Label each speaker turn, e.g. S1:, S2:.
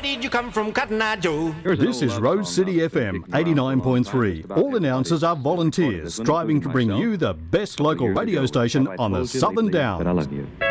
S1: did you come from, Cotton Eye Joe?
S2: This is Rose City FM 89.3. All announcers are volunteers striving to bring you the best local radio station on the Southern Downs.
S3: But I love you.